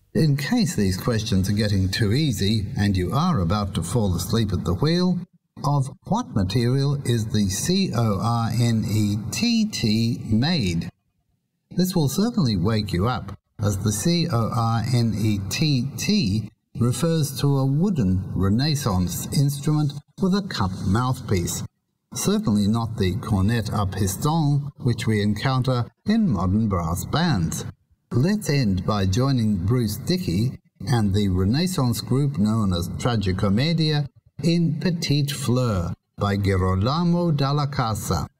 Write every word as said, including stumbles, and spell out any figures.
In case these questions are getting too easy and you are about to fall asleep at the wheel, of what material is the C O R N E T T made? This will certainly wake you up, as the C O R N E T T refers to a wooden Renaissance instrument with a cup mouthpiece, certainly not the cornet à piston which we encounter in modern brass bands. Let's end by joining Bruce Dickey and the Renaissance group known as Tragicomedia in Petite Fleur by Girolamo dalla Casa.